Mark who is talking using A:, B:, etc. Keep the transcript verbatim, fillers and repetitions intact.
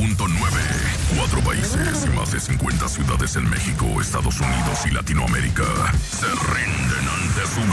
A: punto nueve. Cuatro países y más de cincuenta ciudades en México, Estados Unidos y Latinoamérica se rinden ante su